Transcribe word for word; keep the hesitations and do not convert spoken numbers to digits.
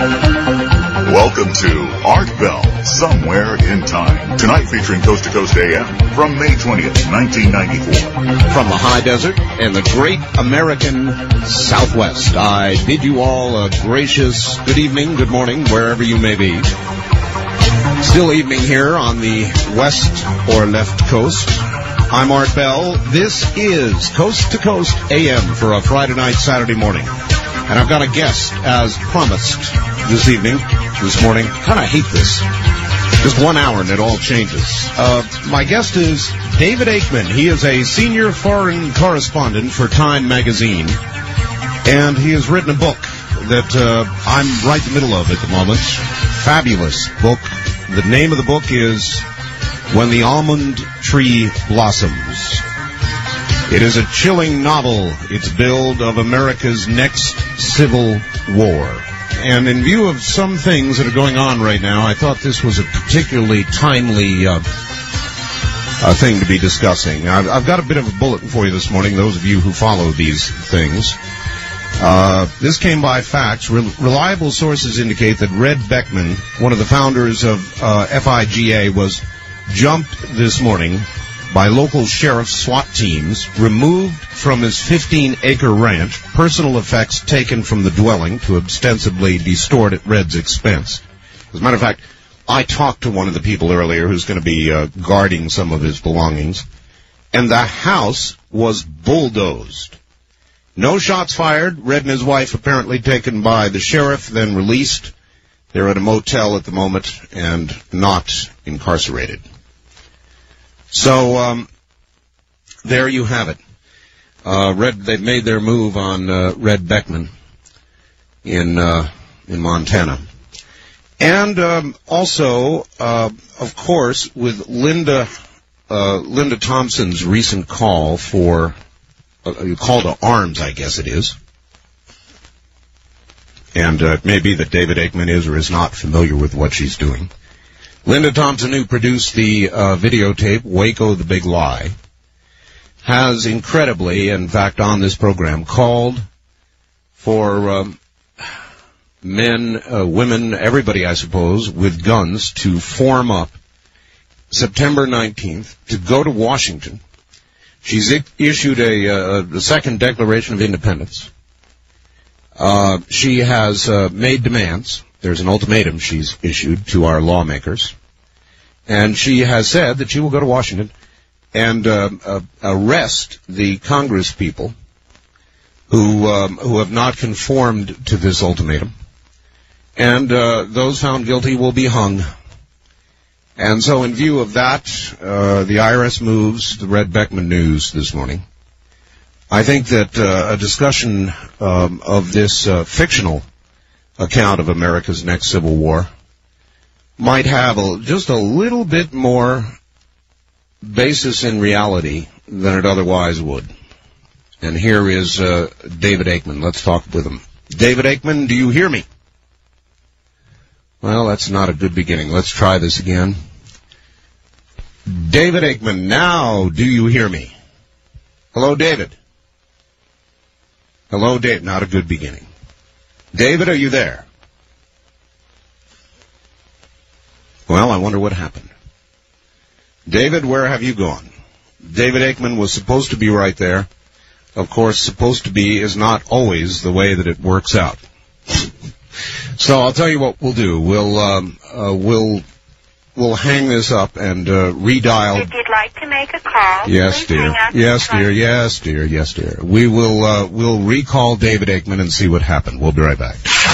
Welcome to Art Bell, Somewhere in Time. Tonight featuring Coast to Coast A M from May twentieth, nineteen ninety-four. From the high desert and the great American Southwest, I bid you all a gracious good evening, good morning, wherever you may be. Still evening here on the west or left coast. I'm Art Bell. This is Coast to Coast A M for a Friday night, Saturday morning. And I've got a guest, as promised, this evening, this morning. Kind of hate this. Just one hour and it all changes. Uh, my guest is David Aikman. He is a senior foreign correspondent for Time magazine. And he has written a book that uh, I'm right in the middle of at the moment. Fabulous book. The name of the book is When the Almond Tree Blossoms. It is a chilling novel. It's billed of America's next civil war. And in view of some things that are going on right now, I thought this was a particularly timely uh, uh, thing to be discussing. I've, I've got a bit of a bulletin for you this morning, those of you who follow these things. Uh, this came by fax. Re- reliable sources indicate that Red Beckman, one of the founders of uh, F I G A, was jumped this morning by local sheriff's SWAT teams, removed from his fifteen-acre ranch, personal effects taken from the dwelling to ostensibly distort at Red's expense. As a matter of fact, I talked to one of the people earlier who's going to be uh, guarding some of his belongings, and the house was bulldozed. No shots fired. Red and his wife apparently taken by the sheriff, then released. They're at a motel at the moment and not incarcerated. So, um, there you have it. Uh, Red, they've made their move on, uh, Red Beckman in, uh, in Montana. And, um, also, uh, of course, with Linda, uh, Linda Thompson's recent call for, uh, call to arms, I guess it is. And, uh, it may be that David Aikman is or is not familiar with what she's doing. Linda Thompson, who produced the uh, videotape, Waco the Big Lie, has incredibly, in fact, on this program, called for um, men, uh, women, everybody, I suppose, with guns to form up September nineteenth to go to Washington. She's I- issued a, uh, a second Declaration of Independence. Uh, she has uh, made demands. There's an ultimatum she's issued to our lawmakers. And she has said that she will go to Washington and uh, uh, arrest the Congress people who um, who have not conformed to this ultimatum. And uh, those found guilty will be hung. And so in view of that, uh, the I R S moves, the Red Beckman news this morning. I think that uh, a discussion um, of this uh, fictional account of America's next civil war might have a, just a little bit more basis in reality than it otherwise would. And here is uh, David Aikman. Let's talk with him. David Aikman, do you hear me? Well, that's not a good beginning. Let's try this again. David Aikman, now do you hear me? Hello, David. Hello, Dave. Not a good beginning. David, are you there? Well, I wonder what happened. David, where have you gone? David Aikman was supposed to be right there. Of course, supposed to be is not always the way that it works out. So I'll tell you what we'll do. We'll um, uh, we'll we'll hang this up and uh, redial. If you'd like to make a call, yes, dear. Yes, dear. Yes, dear. Yes, dear. We will uh, we'll recall David Aikman and see what happened. We'll be right back.